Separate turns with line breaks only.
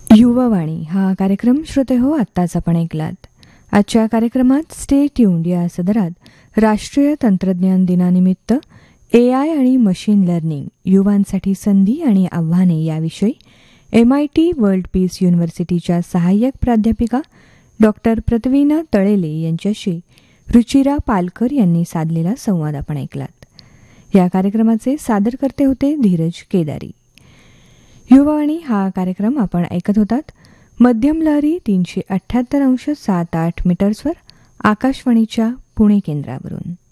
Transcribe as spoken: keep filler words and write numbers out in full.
युवावाणी हा कार्यक्रम श्रोते हो आत्ताच आपण ऐकलात. आजच्या कार्यक्रमात स्टे ट्यून्ड या सदरात राष्ट्रीय तंत्रज्ञान दिनानिमित्त ए आय आणि मशीन लर्निंग युवांसाठी संधी आणि आव्हाने याविषयी M I T world peace युनिव्हर्सिटीच्या सहाय्यक प्राध्यापिका डॉक्टर प्रतिवीना तळेले यांच्याशी रुचिरा पालकर यांनी साधलेला संवाद आपण ऐकलात. या कार्यक्रमाचे सादरकर्ते होते धीरज केदारी. युवावाणी हा कार्यक्रम आपण ऐकत होतात मध्यम लहरी तीनशे अठ्ठ्याहत्तर अंश सात आठ मीटर्सवर आकाशवाणीच्या पुणे केंद्रावरून.